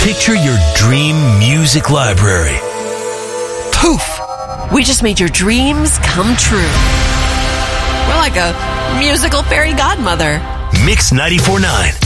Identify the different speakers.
Speaker 1: Picture your dream music library.
Speaker 2: Poof! We just made your dreams come true. We're like a musical fairy godmother.
Speaker 1: Mix 94.9.